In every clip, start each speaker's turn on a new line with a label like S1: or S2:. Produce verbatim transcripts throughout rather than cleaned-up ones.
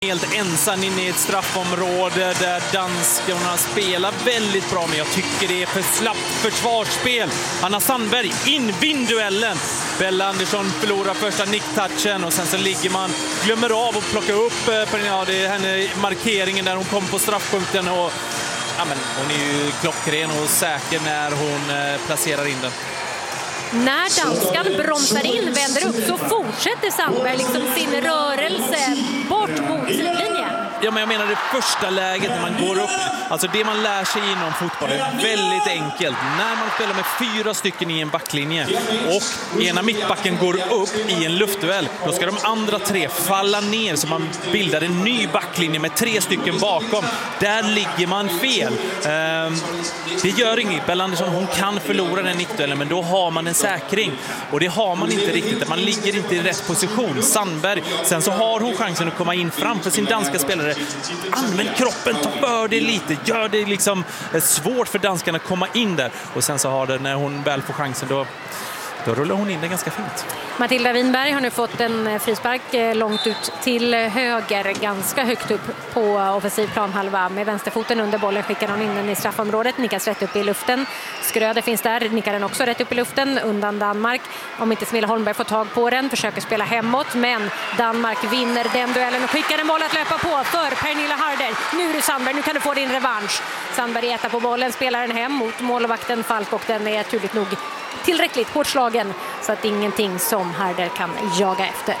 S1: Helt ensam in i ett straffområde där danskarna spelar väldigt bra, men jag tycker det är för slappt försvarsspel. Anna Sandberg in vindduellen. Bella Andersson förlorar första nicktouchen och sen så ligger man, glömmer av att plocka upp ja, det är henne markeringen där hon kom på straffpunkten och ja, men hon är ju klockren och säker när hon eh, placerar in den.
S2: När danskan bromsar in, vänder upp, så fortsätter Sandberg liksom sin rörelse bort mot sidlinjen.
S1: Ja, men jag menar det första läget när man går upp, alltså det man lär sig inom fotboll är väldigt enkelt. När man spelar med fyra stycken i en backlinje och ena mittbacken går upp i en luftduell, då ska de andra tre falla ner så man bildar en ny backlinje med tre stycken bakom. Där ligger man fel. Ehm, det gör inget. Bella Andersson, hon kan förlora den nickduellen, men då har man en säkring. Och det har man inte riktigt. Man ligger inte i rätt position. Sandberg, sen så har hon chansen att komma in framför sin danska spelare. Använd kroppen, ta för det lite. Gör det liksom svårt för danskarna att komma in där. Och sen så har det, när hon väl får chansen, då, då rullar hon in det ganska fint.
S2: Matilda Winberg har nu fått en frispark långt ut till höger, ganska högt upp på offensiv planhalva. Med vänsterfoten under bollen skickar hon in den i straffområdet, nickas rätt upp i luften. Skröder finns där, nickar den också rätt upp i luften undan Danmark. Om inte Smilla Holmberg får tag på den, försöker spela hemåt, men Danmark vinner den duellen och skickar en boll att löpa på för Pernilla Harder. Nu är det Sandberg, nu kan du få din revansch. Sandberg äter på bollen, spelar den hem mot målvakten Falk och den är tydligt nog tillräckligt hårt slagen så att ingenting som Harder kan jaga efter.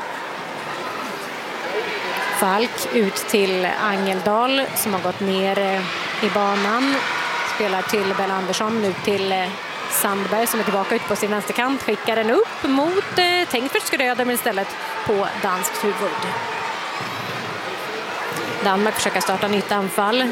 S2: Falk ut till Angeldal som har gått ner i banan. Spelar till Bella Andersson, nu till Sandberg som är tillbaka ut på sin vänsterkant. Skickar den upp mot eh, tänkt för Skröder, men istället på danskt huvud. Danmark försöker starta nytt anfall.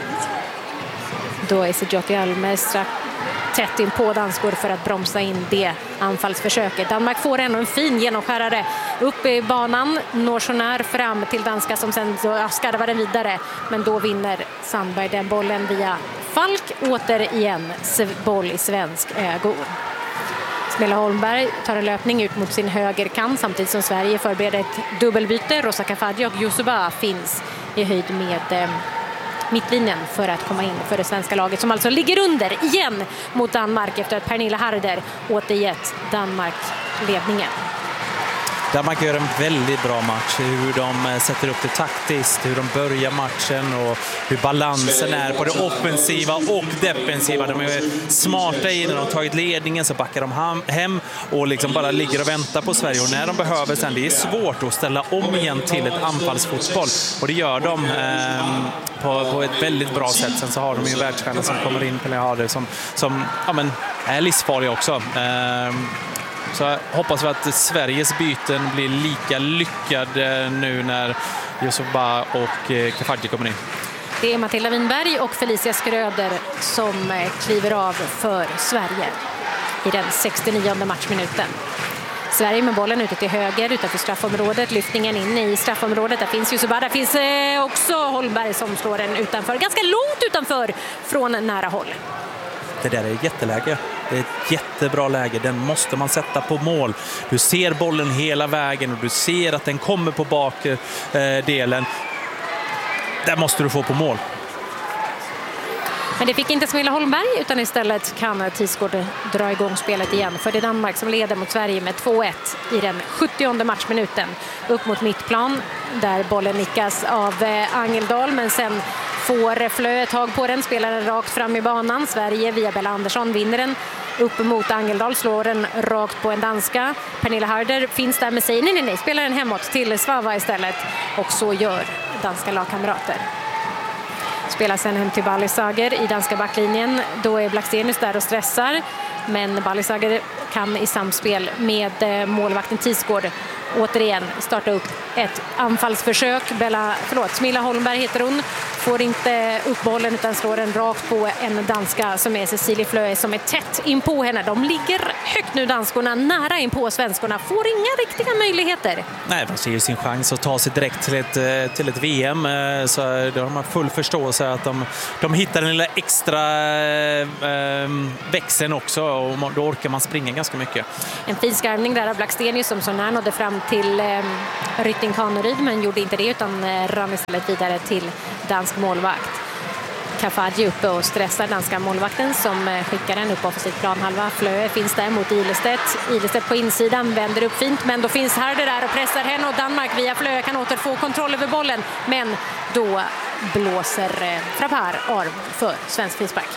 S2: Då är Sejoti Alme strax tätt in på danskor för att bromsa in det anfallsförsöket. Danmark får ändå en fin genomskärare upp i banan, når så när fram till danska som sen så skarvar den vidare, men då vinner Sandberg den bollen via Falk. Återigen boll i svensk ägo. Smilla Holmberg tar en löpning ut mot sin högerkant samtidigt som Sverige förbereder ett dubbelbyte. Rosa Kafaji och Yusuba finns i höjd med eh, mittlinjen för att komma in för det svenska laget som alltså ligger under igen mot Danmark efter att Pernilla Harder återgett Danmark ledningen.
S1: Danmark gör en väldigt bra match, hur de sätter upp det taktiskt, hur de börjar matchen och hur balansen är på det offensiva och defensiva. De är smarta i när de har tagit ledningen, så backar de hem och liksom bara ligger och väntar på Sverige. Och när de behöver sen, det är svårt att ställa om igen till ett anfallsfotboll. Och det gör de eh, på, på ett väldigt bra sätt. Sen så har de ju en världsstjärna som kommer in, Pelle Harder, som, som ja, men, är livsfarlig också. Eh, Så jag hoppas vi att Sveriges byten blir lika lyckad nu när Yusuba och Kafaji kommer in.
S2: Det är Matilda Winberg och Felicia Skröder som kliver av för Sverige i den sextionionde matchminuten. Sverige med bollen ute till höger utanför straffområdet. Lyftningen in i straffområdet. Där finns Yusuba. Där finns också Holmberg som slår den utanför. Ganska långt utanför från nära håll.
S1: Det där är ett jätteläge. Det är ett jättebra läge. Den måste man sätta på mål. Du ser bollen hela vägen och du ser att den kommer på bakdelen. Där måste du få på mål.
S2: Men det fick inte Smilla Holmberg, utan istället kan Tisgård dra igång spelet igen. För det är Danmark som leder mot Sverige med två ett i den sjuttionde matchminuten. Upp mot mittplan där bollen nickas av Angeldal, men sen får Flö tag på den, spelar den rakt fram i banan. Sverige via Bella Andersson vinner den upp mot Angeldal, slår den rakt på en danska. Pernilla Harder finns där med sig. Nej, nej, nej, spelar den hemåt till Svava istället. Och så gör danska lagkamrater. Spelar sen hem till Ballisager i danska backlinjen. Då är Blackstenius där och stressar. Men Ballisager kan i samspel med målvakten Tisgård återigen starta upp ett anfallsförsök. Bella, förlåt, Smilla Holmberg heter hon. Får inte upp bollen utan slår den rakt på en danska som är Cecilie Flö, som är tätt in på henne. De ligger högt nu, danskorna, nära in på svenskorna. Får inga riktiga möjligheter.
S1: Nej, de ser ju sin chans att ta sig direkt till ett, till ett V M. Så då har man full förståelse att de, de hittar den lilla extra äh, växeln också. Och då orkar man springa ganska mycket.
S2: En fin skarvning där av Blackstenius som så när nådde fram till äh, Rytting Rytting Kaneryd, men gjorde inte det utan rann istället vidare till dansk målvakt. Kafaji uppe och stressar danska målvakten som skickar den upp på offensivt planhalva. Flöe finns där mot Ilestedt. Ilestedt på insidan vänder upp fint, men då finns Harder där och pressar henne, och Danmark via Flöe kan återfå kontroll över bollen. Men då blåser Frappart arv för svensk frispark.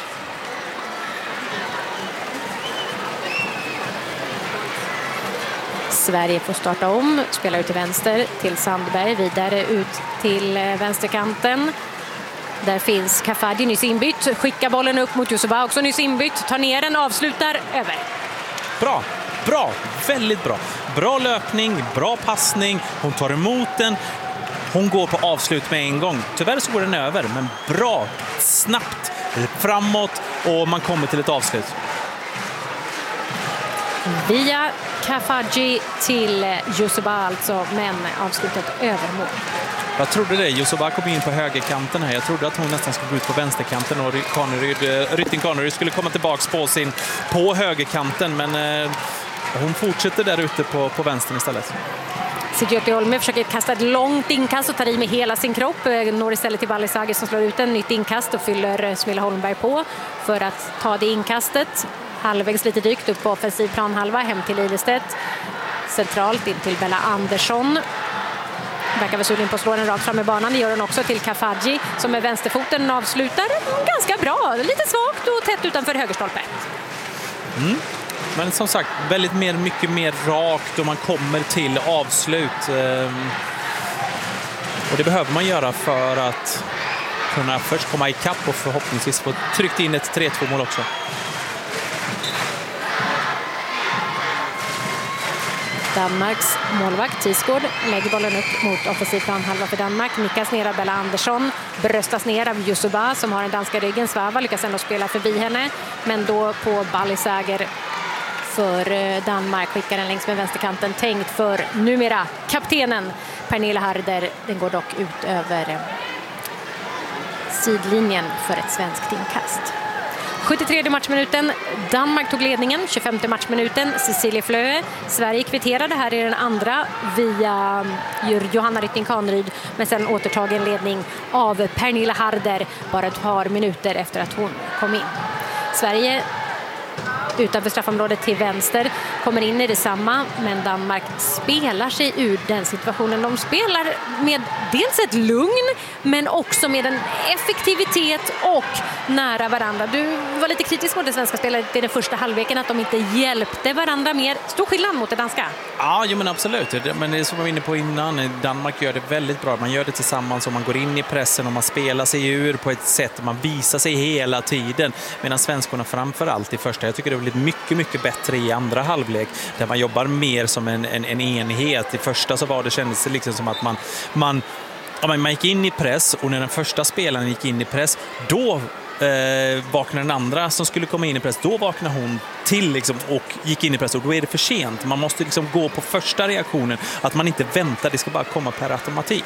S2: Sverige får starta om, spela ut till vänster till Sandberg, vidare ut till vänsterkanten. Där finns Kafaji nyss inbytt, skickar bollen upp mot Yusuba, också nyss inbytt, tar ner den, avslutar, över.
S1: Bra, bra, väldigt bra. Bra löpning, bra passning, hon tar emot den, hon går på avslut med en gång. Tyvärr så går den över, men bra, snabbt, framåt och man kommer till ett avslut.
S2: Via Kafaji till Yusuba alltså, men avslutet övermål.
S1: Jag trodde det. Yusuba kom in på högerkanten här. Jag trodde att hon nästan skulle gå ut på vänsterkanten och Kaneryd, Rytting Kaneryd skulle komma tillbaks på sin på högerkanten, men eh, hon fortsätter där ute på, på vänstern istället.
S2: Sigurd Olme försöker kasta ett långt inkast och tar i med hela sin kropp. Når istället till Balisager som slår ut en nytt inkast och fyller Smilla Holmberg på för att ta det inkastet. Halvvägs lite dykt upp på offensiv planhalva, hem till Ilestedt. Centralt in till Bella Andersson. Verkar väl sugen på att slå den rakt fram i banan. Det gör den också till Kafaji som med vänsterfoten avslutar ganska bra. Lite svagt och tätt utanför högerstolpe.
S1: Mm. Men som sagt, väldigt mer, mycket mer rakt och man kommer till avslut. Och det behöver man göra för att kunna först komma i kapp och förhoppningsvis få tryckt in ett tre två mål också.
S2: Danmarks målvakt Tisgård lägger bollen upp mot offensiv planhalva för Danmark. Nickas ner av Bella Andersson, bröstas ner av Yusuba som har den danska ryggen. Svava lyckas ändå spela förbi henne, men då på Balisager för Danmark, skickar den längs med vänsterkanten, tänkt för numera kaptenen Pernilla Harder. Den går dock ut över sidlinjen för ett svenskt inkast. sjuttiotredje matchminuten, Danmark tog ledningen. tjugofemte matchminuten, Cecilie Flöe. Sverige kvitterade här i den andra via Johanna Rytting Kaneryd, men sen återtagen ledning av Pernilla Harder bara ett par minuter efter att hon kom in. Sverige utanför straffområdet till vänster kommer in i detsamma, men Danmark spelar sig ur den situationen. De spelar med dels ett lugn, men också med en effektivitet och nära varandra. Du var lite kritisk mot det svenska spelet i den första halvleken, att de inte hjälpte varandra mer. Stor skillnad mot det danska.
S1: Ja, jo, men absolut. Men det är som jag var inne på innan, Danmark gör det väldigt bra. Man gör det tillsammans och man går in i pressen och man spelar sig ur på ett sätt. Man visar sig hela tiden. Medan svenskorna framför allt i första, jag tycker det blir mycket, mycket bättre i andra halvlek. Där man jobbar mer som en, en, en enhet. I första så var det, kändes det liksom som att man, man, ja, man gick in i press, och när den första spelaren gick in i press, då Eh, vaknar den andra som skulle komma in i press, då vaknar hon till liksom, och gick in i press, och då är det för sent. Man måste liksom gå på första reaktionen, att man inte väntar, det ska bara komma per automatik.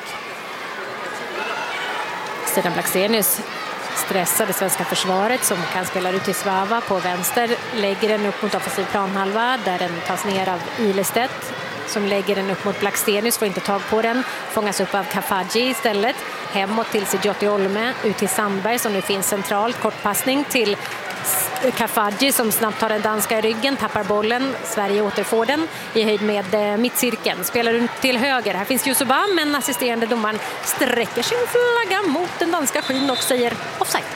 S2: Sedan Blackstenius stressar det svenska försvaret som kan spela ut till Svava på vänster, lägger den upp mot offensiv planhalva där den tas ner av Ilestedt som lägger den upp mot Blackstenius, får inte tag på den, fångas upp av Kafaji istället, hemåt till Sigurd Olme, ut till Sandberg som nu finns centralt, kortpassning till Kafaji som snabbt tar den danska i ryggen, tappar bollen, Sverige återfår den i höjd med mittcirkeln, spelar runt till höger, här finns Yusuba, men assisterande domaren sträcker sin flagga mot den danska skyn och säger offside.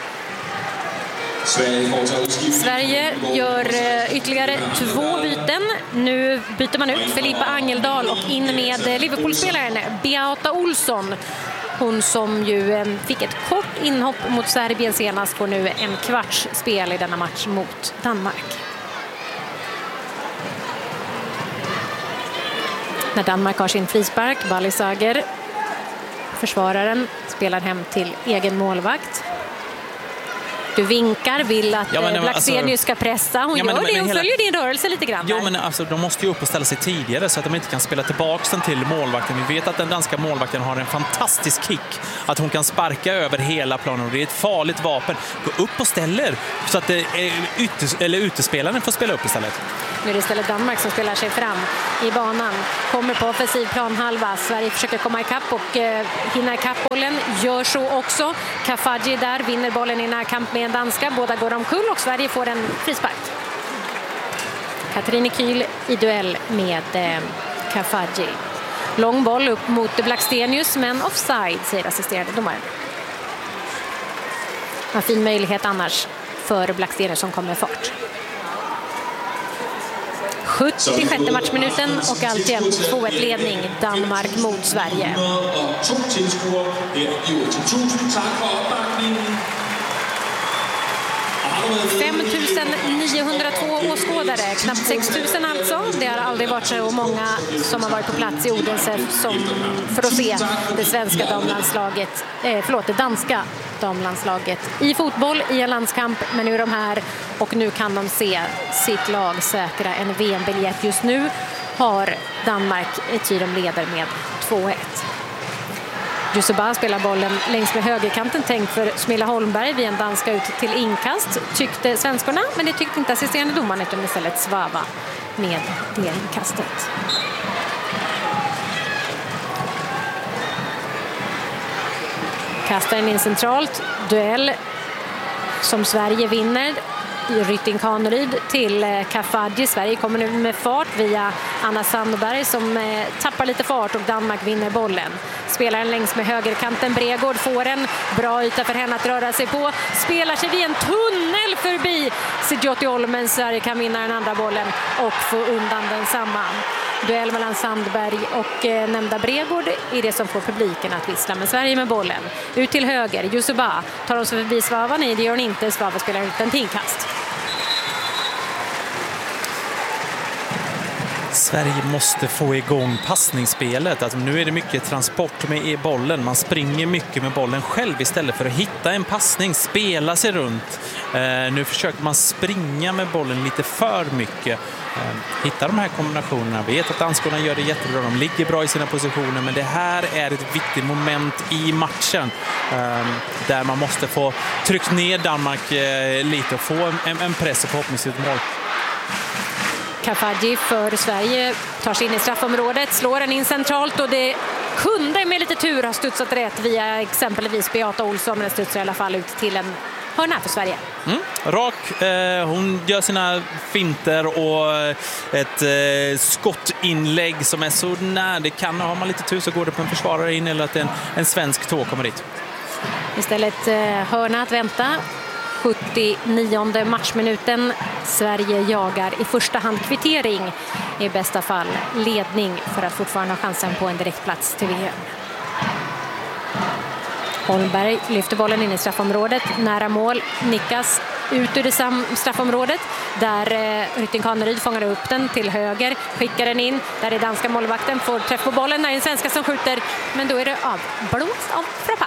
S2: Sverige gör ytterligare två byten. Nu byter man ut Filippa Angeldal och in med Liverpool-spelaren Beata Olsson. Hon som ju fick ett kort inhopp mot Serbien senast, får nu en kvarts spel i denna match mot Danmark. När Danmark har sin frispark, Balisager, försvararen, spelar hem till egen målvakt. Du vinkar, vill att ja, Blackstenius alltså, ska pressa. Hon ja, men, gör det, hon hela... följer din rörelse lite grann.
S1: Jo, men alltså, de måste ju upp och ställa sig tidigare så att de inte kan spela tillbaka den till målvakten. Vi vet att den danska målvakten har en fantastisk kick. Att hon kan sparka över hela planen, och det är ett farligt vapen. Gå upp och ställer så att det är ute, eller utespelaren får spela upp istället.
S2: Nu är det istället Danmark som spelar sig fram i banan. Kommer på offensiv planhalva. Sverige försöker komma ikapp och eh, hinna ikapp bollen. Gör så också. Kafaji där vinner bollen i närkamp med en danska. Båda går omkull och Sverige får en frispark. Katarina Kyl i duell med eh, Kafaji. Lång boll upp mot Blackstenius, men offside, säger assisterande domaren. En fin möjlighet annars för Blackstenius som kommer fart. sjuttiosjätte matchminuten och alltjämt två ett ledning Danmark mot Sverige. fem tusen niohundratvå åskådare, knappt sex tusen alltså. Det har aldrig varit så många som har varit på plats i Odense som för att se det svenska damlandslaget, eh, förlåt, det danska damlandslaget i fotboll i en landskamp. Men nu är de här och nu kan de se sitt lag säkra en V M-biljett. Just nu har Danmark ett tid de leder med två ett. Jusubah spelar bollen längs med högerkanten, tänkt för Smilla Holmberg vid en danska ut till inkast, tyckte svenskorna, men det tyckte inte assisterande domaren utan istället Svava med det inkastet. Kastar den in centralt, duell som Sverige vinner. Rytting Kaneryd till Kafaji. Sverige kommer nu med fart via Anna Sandberg som eh, tappar lite fart och Danmark vinner bollen. Spelaren längs med högerkanten, Bregård får en bra yta för henne att röra sig på. Spelar sig vid en tunnel förbi Sidjoti Olmen. Sverige kan vinna den andra bollen och få undan den samma. Duell mellan Sandberg och eh, nämnda Bregård är det som får publiken att vissla. Men Sverige med bollen. Ut till höger, Jusubah tar oss förbi Svava. Nej, det gör hon inte. Svava spelar ut en tinkast.
S1: Sverige måste få igång passningsspelet. Alltså, nu är det mycket transport med bollen. Man springer mycket med bollen själv istället för att hitta en passning, spela sig runt. Eh, nu försöker man springa med bollen lite för mycket. Eh, hitta de här kombinationerna. Vi vet att danskorna gör det jättebra. De ligger bra i sina positioner. Men det här är ett viktigt moment i matchen. Eh, där man måste få tryckt ner Danmark eh, lite och få en, en press och förhoppningsvis ett mål.
S2: Kafaji för Sverige tar sig in i straffområdet, slår den in centralt och det kunde med lite tur ha studsat rätt via exempelvis Beata Olsson, men det studsar i alla fall ut till en hörna för Sverige.
S1: Mm. Rak, eh, hon gör sina finter och ett eh, skottinlägg som är så när det kan. Har man lite tur så går det på en försvarare in eller att en, en svensk tå kommer dit.
S2: Istället eh, hörna att vänta. sjuttionionde matchminuten. Sverige jagar i första hand kvittering, i bästa fall ledning för att fortfarande ha chansen på en direktplats till V M. Holmberg lyfter bollen in i straffområdet, nära mål, nickas ut ur det straffområdet där eh, Rytting Kaneryd fångar upp den till höger, skickar den in, där är danska målvakten, får träff på bollen, när det är en svenska som skjuter, men då är det avblåst av Frappa.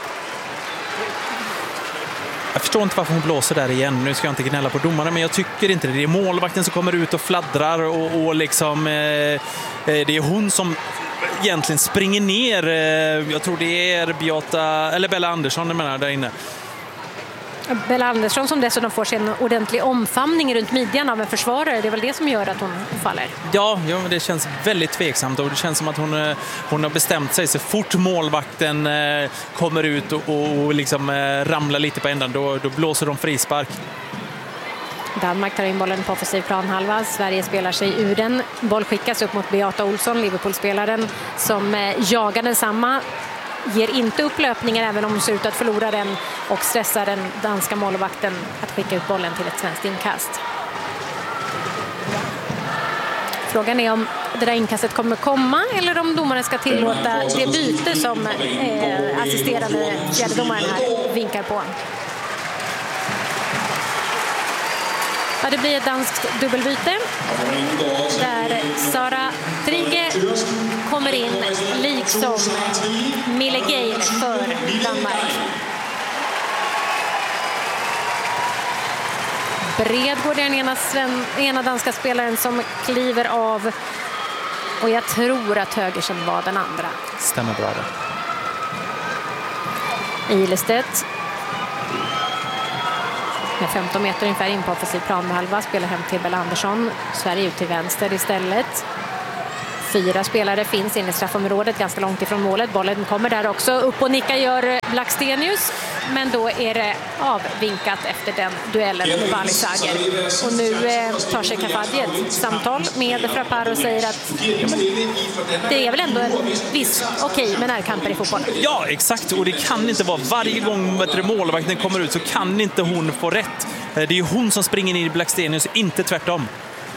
S1: Jag förstår inte varför hon blåser där igen. Nu ska jag inte gnälla på domarna, men jag tycker inte det. Det är målvakten som kommer ut och fladdrar och, och liksom eh, det är hon som egentligen springer ner. Eh, jag tror det är Beata, eller Bella Andersson jag menar, där inne.
S2: Bella Andersson som dessutom får sin ordentlig omfamning runt midjan av en försvarare. Det är väl det som gör att hon faller.
S1: Ja, ja det känns väldigt tveksamt och det känns som att hon, hon har bestämt sig så fort målvakten eh, kommer ut och, och liksom eh, ramlar lite på ändan, då, då blåser de frispark.
S2: Danmark tar in bollen på offensiv planhalva. Sverige spelar sig ur den. Boll skickas upp mot Beata Olsson, Liverpool-spelaren som eh, jagar densamma. Ger inte upp löpningen även om hon ser ut att förlora den och stressar den danska målvakten att skicka ut bollen till ett svenskt inkast. Frågan är om det där inkastet kommer komma eller om domaren ska tillåta det byte som eh, assisterande fjärdedomaren här vinkar på. Ja, det blir ett danskt dubbelbyte där Sara Trigge kommer in liksom Mille Gein för Danmark. Bredgård är den ena, sven, ena danska spelaren som kliver av och jag tror att Högersen var den andra.
S1: Stämmer bra det.
S2: Ilestedt. Med femton meter ungefär in på offensiv planhalva, spelar hem till Bella Andersson. Sverige ut till vänster istället. Fyra spelare finns inne i straffområdet, ganska långt ifrån målet. Bollen kommer där också. Upp och nicka gör Blackstenius, men då är det avvinkat efter den duellen med Vali Sager. Och nu eh, tar sig Kafadji ett samtal med Frappar och säger att det är väl ändå en viss okej okay med närkamper i fotboll.
S1: Ja, exakt. Och det kan inte vara varje gång målvakten kommer ut så kan inte hon få rätt. Det är ju hon som springer in i Blackstenius, inte tvärtom.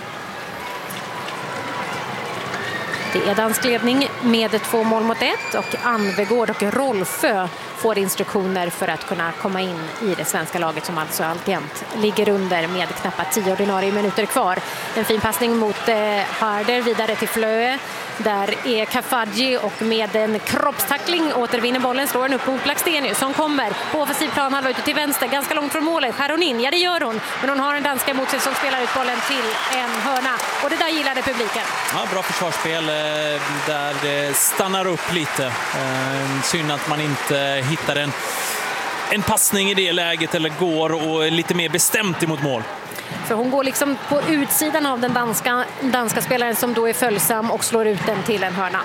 S2: Det är dansk ledning med två mål mot ett och Anvegård och Rolfö får instruktioner för att kunna komma in i det svenska laget som alltså alltjämt ligger under med knappt tio ordinarie minuter kvar. En fin passning mot eh, Harder vidare till Flöe. Där är Kafadji och med en kroppstackling återvinner bollen, slår den upp mot Blackstenius som kommer på offensiv plan halva ute till vänster, ganska långt från målet. Skär hon in? Ja, det gör hon. Men hon har en danska emot sig som spelar ut bollen till en hörna. Och det där gillade publiken.
S1: Ja, bra försvarsspel där det stannar upp lite. Synd att man inte hittar en, en passning i det läget eller går och lite mer bestämt emot mål.
S2: För hon går liksom på utsidan av den danska, danska spelaren som då är följsam och slår ut den till en hörna.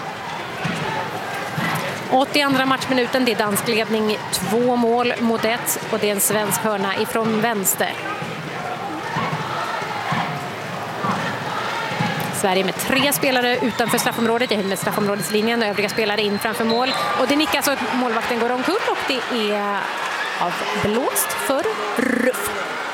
S2: åttioandra matchminuten, det är dansk ledning, två mål mot ett och det är en svensk hörna ifrån vänster. Sverige med tre spelare utanför straffområdet, jag med straffområdeslinjen och övriga spelare in framför mål. Och det nickas så att målvakten går omkull och det är avblåst för ruff.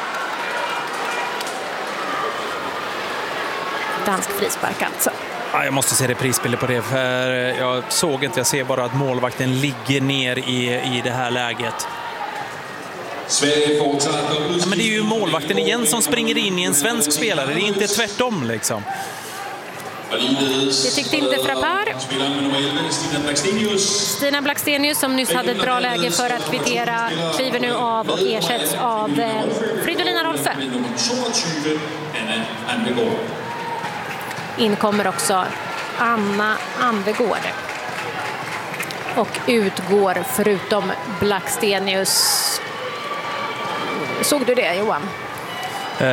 S2: Dansk frispark alltså.
S1: Ja, jag måste se reprisbilder på det för jag såg inte, jag ser bara att målvakten ligger ner i, i det här läget. Ja, men det är ju målvakten igen som springer in i en svensk spelare, det är inte tvärtom liksom.
S2: Det tyckte inte Frappar. Stina Blackstenius som nyss hade ett bra läge för att kvittera kliver nu av och ersätts av Fridolina Rolfö. Inkommer också Anna Anvegård. Och utgår förutom Blackstenius. Såg du det, Johan?
S1: Uh,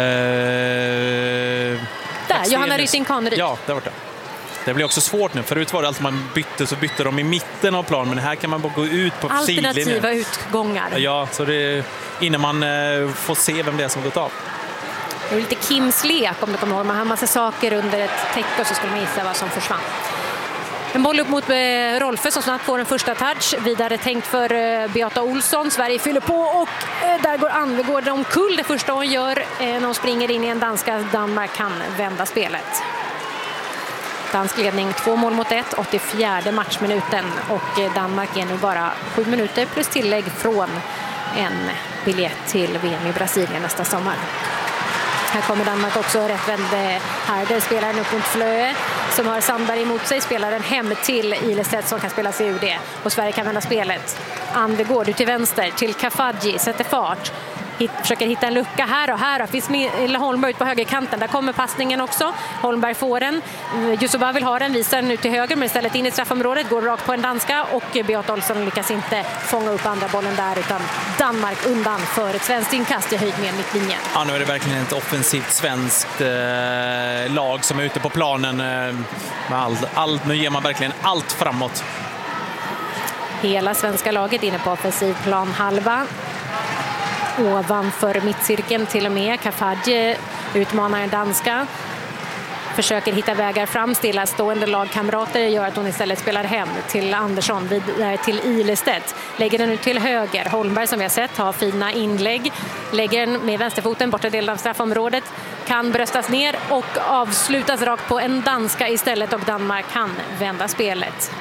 S2: Där, Johanna Rytting Kaneryd.
S1: Ja, det var det. Det blir också svårt nu. Förut var det alltid man bytte så bytte de i mitten av planen. Men här kan man bara gå ut på sidlinjen.
S2: Alternativa utgångar.
S1: Ja, så det innan man uh, får se vem det är som gått av.
S2: Det är lite Kims lek om du kommer ihåg. Man har en massa saker under ett täcke och så skulle man gissa vad som försvann. En boll upp mot Rolfö som snabbt får en första touch. Vidare tänkt för Beata Olsson. Sverige fyller på och där går Anvegård omkull. Det första hon gör när hon springer in i en danska. Danmark kan vända spelet. Dansk ledning två mål mot ett, åttiofjärde matchminuten. Och Danmark är nu bara sju minuter plus tillägg från en biljett till V M i Brasilien nästa sommar. Här kommer Danmark också rättvänd Harder, spelaren upp mot Flöe som har Sandberg emot sig, spelaren hem till Ilestedt som kan spela sig ur det. Och Sverige kan vända spelet. Anvegård ut till vänster till Kafadji, sätter fart. Hitt, försöker hitta en lucka här och här. Finns Holmberg ut på högerkanten. Där kommer passningen också. Holmberg får den. Jusuba vill ha den, visar den ut till höger men istället in i straffområdet. Går rakt på en danska och Beata Olsson lyckas inte fånga upp andra bollen där utan Danmark undan för ett svenskt inkast i höjd med mittlinjen.
S1: Ja, nu är det verkligen ett offensivt svenskt eh, lag som är ute på planen. Eh, med all, all, nu ger man verkligen allt framåt.
S2: Hela svenska laget inne på offensiv plan halva. Ovanför mittcirkeln till och med. Kafadji utmanar en danska. Försöker hitta vägar fram. Stillastående lagkamrater gör att hon istället spelar hem till Andersson, vidare till Ilestedt. Lägger den ut till höger. Holmberg som vi har sett har fina inlägg. Lägger den med vänsterfoten borta delen av straffområdet. Kan bröstas ner och avslutas rakt på en danska istället och Danmark kan vända spelet.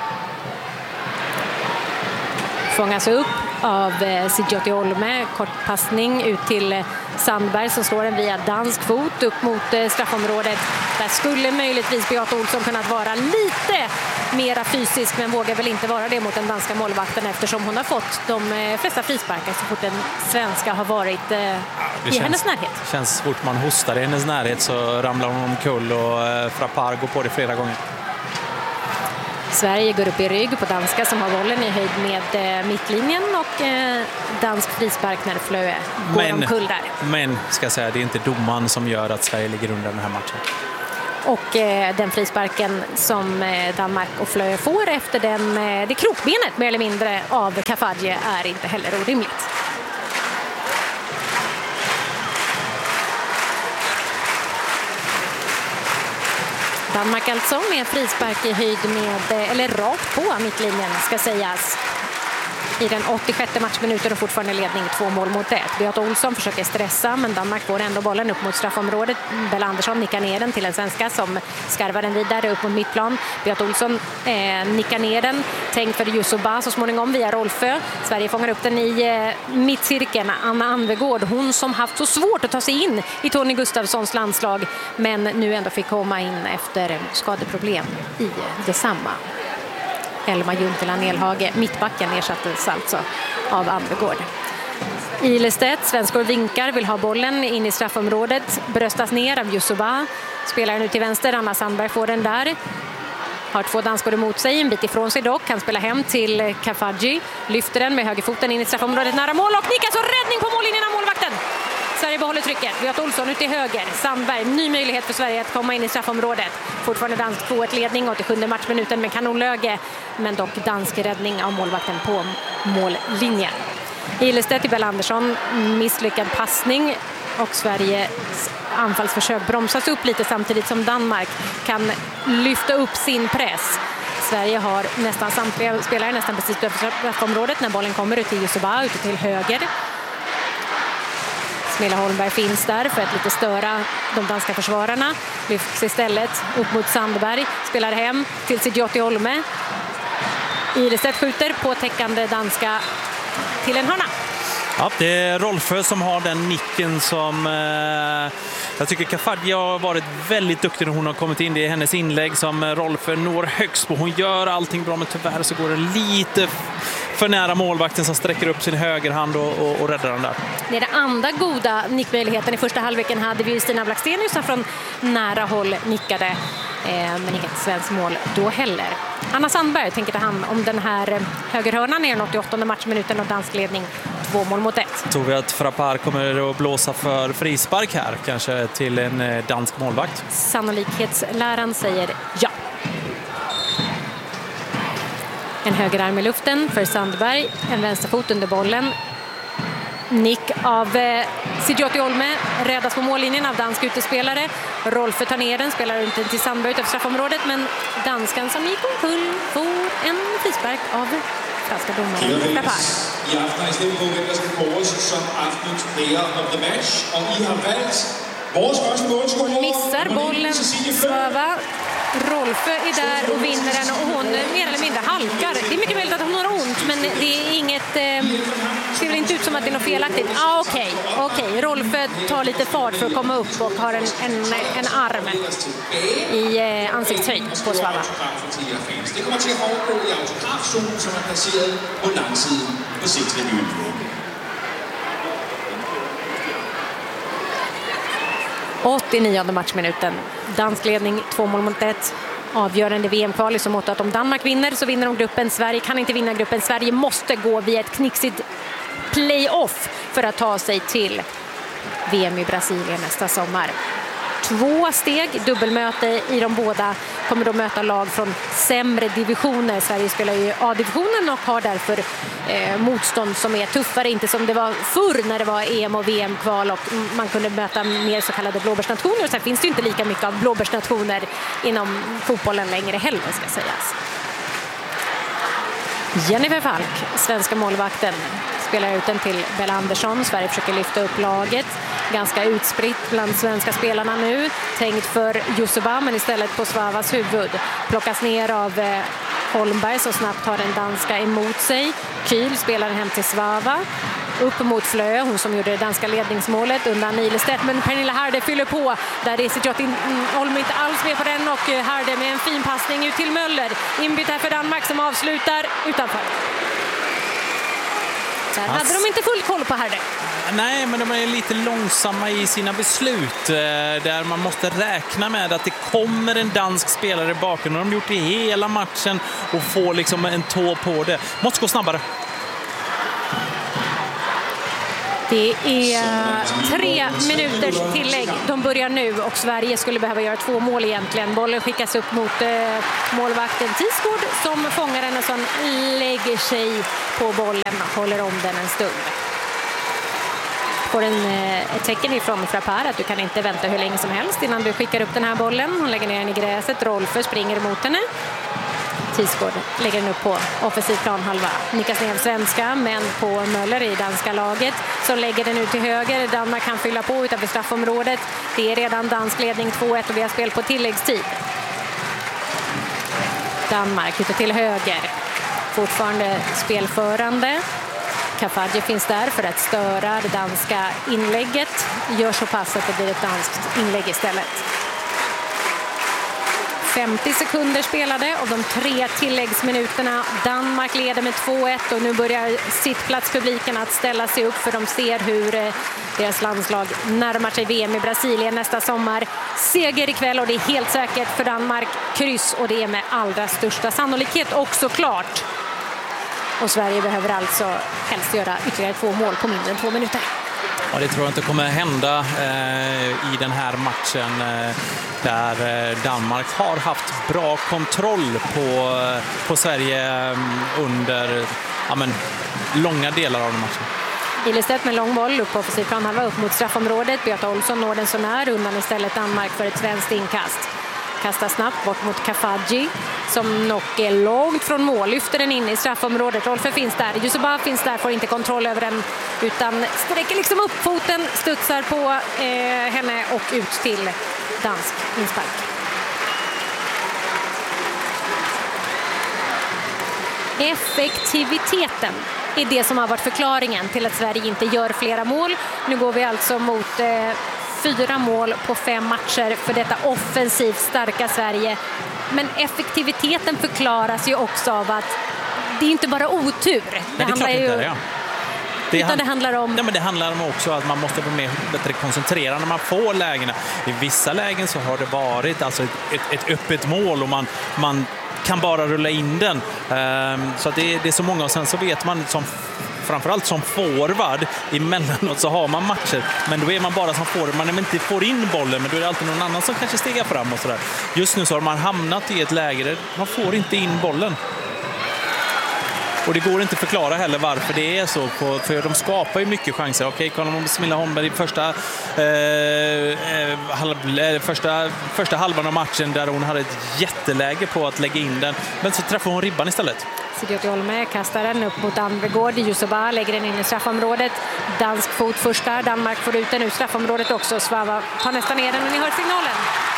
S2: Fångas upp av Sidjoti Olme, kortpassning ut till Sandberg som slår den via dansk fot upp mot straffområdet. Där skulle möjligtvis Beata Olsson kunnat vara lite mera fysisk men vågar väl inte vara det mot den danska målvakten eftersom hon har fått de flesta frisparkar så fort den svenska har varit eh, ja, i känns, hennes närhet.
S1: Det känns fort man hostar i hennes närhet så ramlar hon omkull och eh, Frappar går på det flera gånger.
S2: Sverige går upp i rygg på danska som har bollen i höjd med eh, mittlinjen och eh, dansk frispark när Flöe går
S1: men,
S2: omkull där.
S1: Men ska jag säga, det är inte domaren som gör att Sverige ligger under den här matchen.
S2: Och eh, den frisparken som eh, Danmark och Flöe får efter den, eh, det krokbenet mer eller mindre av Kafaji är inte heller orimligt. Danmark alltså med frispark i höjd med, eller rakt på mittlinjen ska sägas. I den åttiosjätte matchminuten och fortfarande ledning två mål mot ett. Beat Olsson försöker stressa men Danmark får ändå bollen upp mot straffområdet. Bella Andersson nickar ner den till en svenska som skarvar den vidare upp mot mittplan. Beat Olsson eh, nickar ner den. Tänkt för Yusuba så småningom via Rolfö. Sverige fångar upp den i eh, mittcirkeln. Anna Anvegård, hon som haft så svårt att ta sig in i Tony Gustafssons landslag men nu ändå fick komma in efter skadeproblem i detsamma. Elma Junteland Elhage, mittbacken, ersattes alltså av Anvegård. Ilestedt, svenskor vinkar, vill ha bollen in i straffområdet, bröstas ner av Yusuba. Spelar nu till vänster, Anna Sandberg får den där. Har två danskor emot sig, en bit ifrån sig dock. Kan spela hem till Kafaji, lyfter den med högerfoten in i straffområdet nära mål och nickas och räddning på mållinjen av målvakten. Sverige behåller trycket. Beat Olsson ut i höger. Sandberg, ny möjlighet för Sverige att komma in i straffområdet. Fortfarande dansk två ett ledning åttiosjunde matchminuten med kanonlöge. Men dock dansk räddning av målvakten på mållinjen. Ilestedt till Bella Andersson. Misslyckad passning. Och Sveriges anfallsförsök bromsas upp lite samtidigt som Danmark kan lyfta upp sin press. Sverige har nästan samtliga spelare nästan precis över straffområdet när bollen kommer ut till Yusuba, ute till höger. Smilla Holmberg finns där för att lite störa de danska försvararna. Lyfts istället upp mot Sandberg. Spelar hem till Sidjoti Olme. Ilestedt skjuter på täckande danska till en hörna.
S1: Ja, det är Rolfö som har den nicken som eh, jag tycker Kafaji har varit väldigt duktig när hon har kommit in. Det är hennes inlägg som Rolfö når högst på. Hon gör allting bra men tyvärr så går det lite för nära målvakten som sträcker upp sin högerhand och, och, och räddar den där.
S2: Det är den andra goda nickmöjligheten. I första halvleken hade vi Stina Blackstenius som från nära håll nickade. Eh, men inget svenskt mål då heller. Anna Sandberg tänker ta hand om den här högerhörnan i den åttioåttonde matchminuten och dansk ledning två mål mot ett.
S1: Tror vi att Frappar kommer att blåsa för frispark här, kanske till en dansk målvakt?
S2: Sannolikhetsläran säger ja. En högerarm i luften för Sandberg, en vänsterfot under bollen. Nick av eh, Sidjoti Olme, räddas på mållinjen av dansk utespelare. Rolfö tar ner den, spelar runt den till Sandberg utanför straffområdet, men danskan som gick omkull får en frispark av franska domaren Frappar.
S3: I aften har I stemt på, hvem der skal kåres som aftenens player of the match, og I har valgt vores første målscorer.
S2: Missar bollen, Svava. Rolfö är där och vinner den och hon mer eller mindre halkar. Det är mycket möjligt att hon har ont, men det är inget, eh, ser väl inte ut som att det är något felaktigt. Ah, okej, okay, okej. Okay. Rolfö tar lite fart för att komma upp och har en, en, en arm i eh, ansiktshöjd på Svava.
S3: Det kommer til at foregå i autografzonen, som er placeret på langsiden på sextribunen.
S2: åttionionde matchminuten. Dansk ledning, två mål mot ett. Avgörande V M-kval i så mått att om Danmark vinner så vinner de gruppen. Sverige kan inte vinna gruppen. Sverige måste gå via ett knixigt playoff för att ta sig till V M i Brasilien nästa sommar. Två steg, dubbelmöte i de båda, kommer då möta lag från sämre divisioner. Sverige spelar ju A-divisionen och har därför eh, motstånd som är tuffare, inte som det var förr när det var E M och V M-kval och man kunde möta mer så kallade blåbärsnationer. Sen finns det ju inte lika mycket av blåbärsnationer inom fotbollen längre heller, ska sägas. Jennifer Falk, svenska målvakten, spelar ut den till Bella Andersson. Sverige försöker lyfta upp laget. Ganska utspritt bland svenska spelarna nu. Tänkt för Yusuba, men istället på Svavas huvud. Plockas ner av eh, Holmberg så snabbt har den danska emot sig. Kyl spelar den hem till Svava. Upp mot Flöe, hon som gjorde det danska ledningsmålet undan Ilestedt. Men Pernilla Harde fyller på. Där är Sidjoti Olme inte alls med på den. Och Harde med en fin passning ut till Möller. Inbyte här för Danmark som avslutar utanför. Där hade de inte full koll på här.
S1: Nej, men de är lite långsamma i sina beslut. Där man måste räkna med att det kommer en dansk spelare bakom. De har gjort det hela matchen och får liksom en tå på det. Måste gå snabbare.
S2: Det är tre minuters tillägg. De börjar nu och Sverige skulle behöva göra två mål egentligen. Bollen skickas upp mot eh, målvakten Tisgård som fångar den och som lägger sig på bollen och håller om den en stund. Får en, eh, ett tecken ifrån Frappart att du kan inte vänta hur länge som helst innan du skickar upp den här bollen. Hon lägger ner den i gräset. Rolfö springer emot henne. Tisgård lägger den upp på offensiv planhalva. Nickas ner svenska, men på Möller i danska laget som lägger den ut till höger. Danmark kan fylla på utanför straffområdet. Det är redan dansk ledning två ett och vi har spel på tilläggstid. Danmark ute till höger. Fortfarande spelförande. Kafaji finns där för att störa det danska inlägget. Gör så pass att det blir ett danskt inlägg istället. femtio sekunder spelade av de tre tilläggsminuterna. Danmark leder med två ett och nu börjar sittplatspubliken att ställa sig upp för de ser hur deras landslag närmar sig V M i Brasilien nästa sommar. Seger ikväll och det är helt säkert för Danmark. Kryss och det är med allra största sannolikhet också klart. Och Sverige behöver alltså helst göra ytterligare två mål på mindre än två minuter.
S1: Ja, det tror jag inte kommer hända eh, i den här matchen eh, där eh, Danmark har haft bra kontroll på, eh, på Sverige eh, under ja, men, långa delar av den matchen.
S2: Ilestedt med lång boll upp på offensiv planhalva upp mot straffområdet. Beata Olsson når den så när undan istället Danmark för ett svenskt inkast. Kastar snabbt bort mot Kafaji som nog är långt från mål. Lyfter den in i straffområdet. Rolfö finns där. Yusuba finns där, får inte kontroll över den utan sträcker liksom upp foten, studsar på eh, henne och ut till dansk inspark. Effektiviteten är det som har varit förklaringen till att Sverige inte gör flera mål. Nu går vi alltså mot eh, fyra mål på fem matcher för detta offensivt starka Sverige. Men effektiviteten förklaras ju också av att det är inte bara otur. Det,
S1: det
S2: handlar ju...
S1: Inte, ja. Det,
S2: utan det handlar om...
S1: Ja, men det handlar om också att man måste vara mer bättre koncentrerad när man får lägena. I vissa lägen så har det varit alltså ett, ett, ett öppet mål och man, man kan bara rulla in den. Um, så att det, det är så många och sen så vet man som framförallt som forward emellanåt så har man matcher, men då är man bara som forward, man inte får in bollen, men då är det alltid någon annan som kanske stegar fram och sådär. Just nu så har man hamnat i ett läge där man får inte in bollen. Och det går inte att förklara heller varför det är så, på, för de skapar ju mycket chanser. Okej, kolla om Smilla Holmberg i första, eh, halv, första, första halvan av matchen där hon hade ett jätteläge på att lägga in den, men så träffar hon ribban istället.
S2: Sidiot Jolme kastar den upp mot Anvegård. Yusuba lägger den in i straffområdet. Dansk fot första. Danmark får ut den ur straffområdet också. Svava tar nästan ner den och ni hör signalen.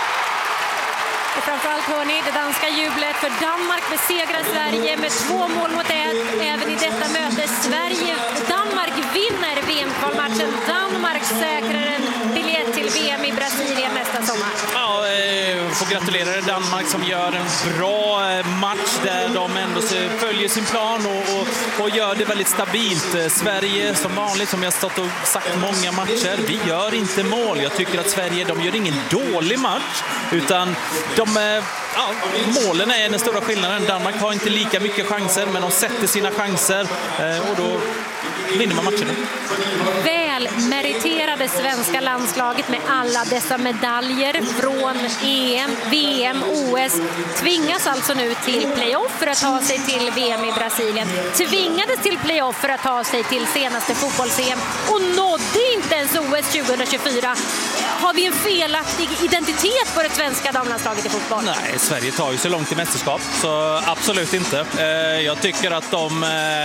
S2: Och framförallt hör ni det danska jublet för Danmark besegrar Sverige med två mål mot ett. Även i detta möte Sverige, Danmark vinner V M-kvalmatchen. Danmark säkrar en biljett till V M i Brasilien nästa sommar.
S1: Ja, eh, får gratulera Danmark som gör en bra match där de ändå följer sin plan och, och, och gör det väldigt stabilt. Sverige som vanligt, som jag stått och sagt många matcher, vi gör inte mål. Jag tycker att Sverige, de gör ingen dålig match, utan de, ja, målen är den stora skillnaden. Danmark har inte lika mycket chanser, men de sätter sina chanser och då vinner man matchen.
S2: Väl meriterade svenska landslaget med alla dessa medaljer från E M, V M, O S tvingas alltså nu till playoff för att ta sig till V M i Brasilien. Tvingades till playoff för att ta sig till senaste fotbolls-E M och nådde inte ens O S tjugohundratjugofyra. Har vi en felaktig identitet på det svenska damlandslaget i fotboll?
S1: Nej, Sverige tar ju så långt i mästerskap, så absolut inte. Jag tycker att de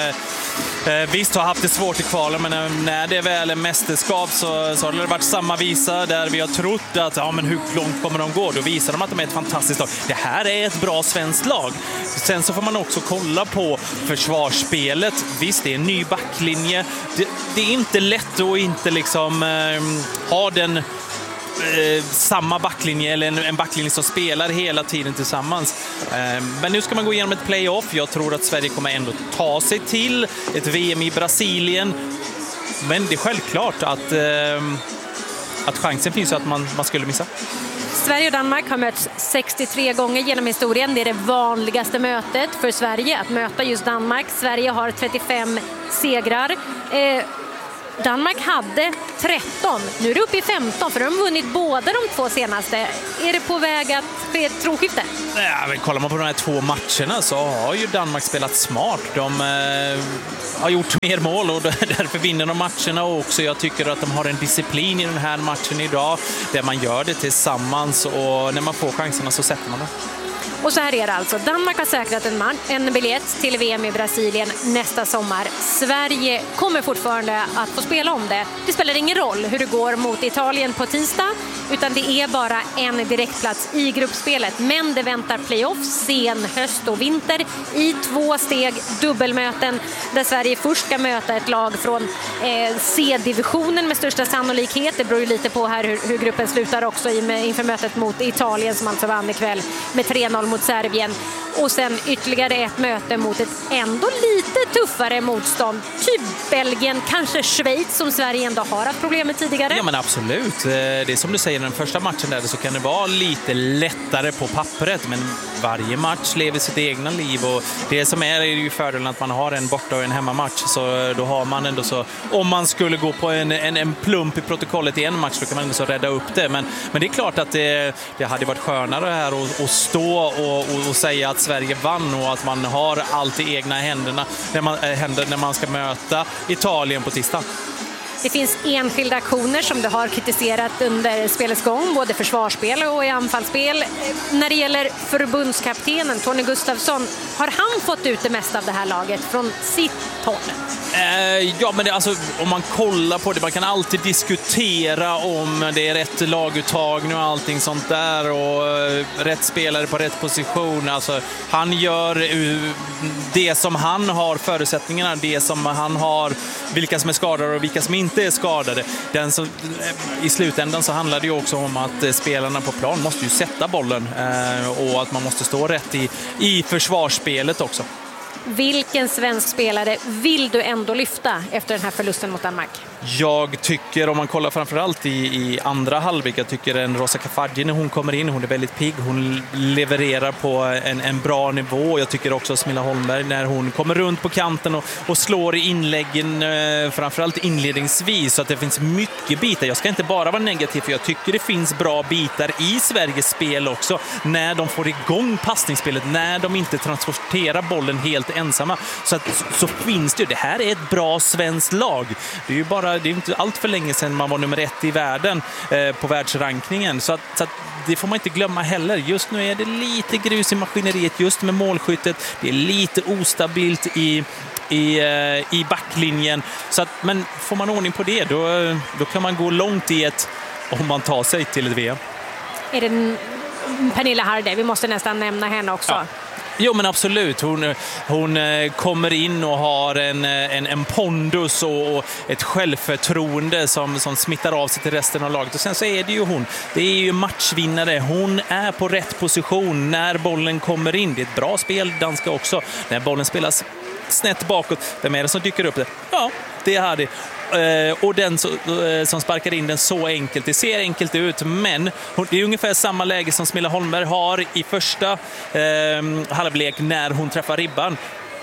S1: visst har haft det svårt i kvalen, men när det väl är mästerskap så, så har det varit samma visa där vi har trott att ja, men hur långt kommer de gå? Då visar de att de är ett fantastiskt lag. Det här är ett bra svenskt lag. Sen så får man också kolla på försvarsspelet. Visst, det är en ny backlinje. Det, det är inte lätt att inte liksom eh, ha den eh, samma backlinje eller en, en backlinje som spelar hela tiden tillsammans. Eh, men nu ska man gå igenom ett playoff. Jag tror att Sverige kommer ändå ta sig till ett V M i Brasilien. Men det är självklart att, eh, att chansen finns att man, man skulle missa.
S2: Sverige och Danmark har mötts sextiotre gånger genom historien. Det är det vanligaste mötet för Sverige att möta just Danmark. Sverige har trettiofem segrar. Eh, Danmark hade tretton. Nu är det uppe i femton för de har vunnit båda de två senaste. Är det på väg att ske ett tronskifte?
S1: Ja, men kollar man på de här två matcherna så har ju Danmark spelat smart. De eh, har gjort mer mål och därför vinner de matcherna också. Jag tycker att de har en disciplin i den här matchen idag där man gör det tillsammans och när man får chanserna så sätter man det.
S2: Och så här är det alltså. Danmark har säkrat en, man, en biljett till V M i Brasilien nästa sommar. Sverige kommer fortfarande att få spela om det. Det spelar ingen roll hur det går mot Italien på tisdag, utan det är bara en direktplats i gruppspelet. Men det väntar playoff, sen höst och vinter i två steg, dubbelmöten där Sverige först ska möta ett lag från eh, C-divisionen med största sannolikhet. Det beror ju lite på här hur, hur gruppen slutar också i, med, inför mötet mot Italien som alltså vann ikväll med tre noll mot Serbien. Och sen ytterligare ett möte mot ett ändå lite tuffare motstånd. Typ Belgien, kanske Schweiz som Sverige ändå har haft problem med tidigare.
S1: Ja men absolut. Det är som du säger, den första matchen där så kan det vara lite lättare på pappret. Men varje match lever sitt egna liv. Och det som är är ju fördelen att man har en borta och en hemmamatch. Så då har man ändå så, om man skulle gå på en, en, en plump i protokollet i en match då kan man ändå så rädda upp det. Men, men det är klart att det, det hade varit skönare här att, att stå och, och, och säga att Sverige vann och att man har allt i egna händerna när man, händer när man ska möta Italien på tisdag.
S2: Det finns enskilda aktioner som du har kritiserat under spelets gång, både försvarsspel och i anfallsspel. När det gäller förbundskaptenen Tony Gustafsson, har han fått ut det mesta av det här laget från sitt håll?
S1: Eh, ja, men det, alltså, om man kollar på det, man kan alltid diskutera om det är rätt laguttagning och allting sånt där och uh, rätt spelare på rätt position. Alltså, han gör uh, det som han har förutsättningarna, det som han har, vilka som är skadade och vilka som inte är skadade. Den så, uh, i slutändan så handlar det ju också om att uh, spelarna på plan måste ju sätta bollen uh, och att man måste stå rätt i, i försvarsspelet också.
S2: Vilken svensk spelare vill du ändå lyfta efter den här förlusten mot Danmark?
S1: Jag tycker, om man kollar framförallt i, i andra halvlek, jag tycker en Rosa Kafaji när hon kommer in, hon är väldigt pigg, hon levererar på en, en bra nivå. Jag tycker också Smilla Holmberg när hon kommer runt på kanten och, och slår i inläggen, eh, framförallt inledningsvis, så att det finns mycket bitar. Jag ska inte bara vara negativ, för jag tycker det finns bra bitar i Sveriges spel också, när de får igång passningsspelet, när de inte transporterar bollen helt ensamma. Så, att, så finns det ju, det här är ett bra svenskt lag. Det är ju bara, det är inte allt för länge sedan man var nummer ett i världen eh, på världsrankningen. Så, att, så att det får man inte glömma heller. Just nu är det lite grus i maskineriet just med målskyttet. Det är lite ostabilt i i, i backlinjen. Så att, men får man ordning på det, då, då kan man gå långt i ett, om man tar sig till ett V M.
S2: Är det Pernilla Harder? Vi måste nästan nämna henne också.
S1: Ja. Jo, men absolut. Hon, hon kommer in och har en, en, en pondus och ett självförtroende som, som smittar av sig till resten av laget. Och sen så är det ju hon. Det är ju matchvinnare. Hon är på rätt position när bollen kommer in. Det är ett bra spel, danska också. När bollen spelas snett bakåt, vem är det som dyker upp det? Ja, det är Hardy. Uh, och den så, uh, som sparkar in den så enkelt. Det ser enkelt ut, men det är ungefär samma läge som Smilla Holmberg har i första uh, halvlek när hon träffar ribban.